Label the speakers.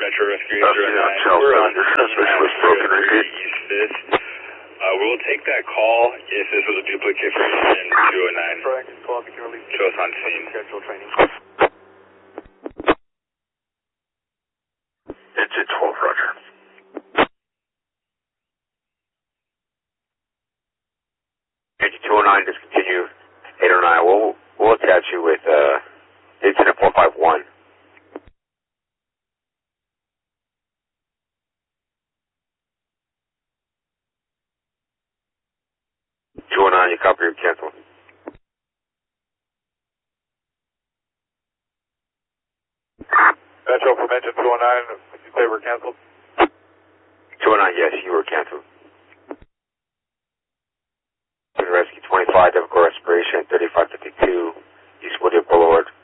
Speaker 1: Metro Rescue 09. We're on East 5th. We'll take that call if this was a duplicate for Houston 209. Show us on scene.
Speaker 2: Engine 12, roger. Engine 209, discontinue 809. We'll attach you with incident 451. 209, you copy or cancel?
Speaker 3: Metro from engine 209, you say we're canceled?
Speaker 2: 209, yes, you were canceled. Rescue 25, Democrat Respiration, 3552, East Woodard Boulevard.